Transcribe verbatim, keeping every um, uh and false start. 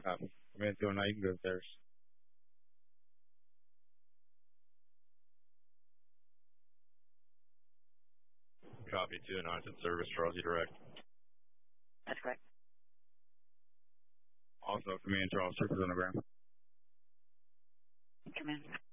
Copy. Command two oh nine, you can go upstairs. Copy, two oh nine, in service, Charles E. Direct. That's correct. Also, Command Charles, troopers on the ground. Command.